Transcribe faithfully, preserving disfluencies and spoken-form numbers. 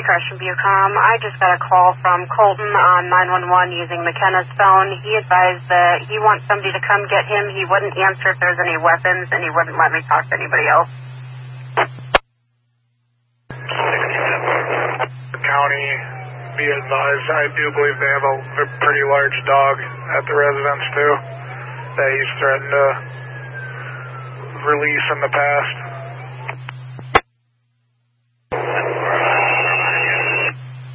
Crescent Bucom. I just got a call from Colton on nine one one using McKenna's phone. He advised that he wants somebody to come get him. He wouldn't answer if there's any weapons, and he wouldn't let me talk to anybody else. County, be advised, I do believe they have a, a pretty large dog at the residence, too, that he's threatened to release in the past.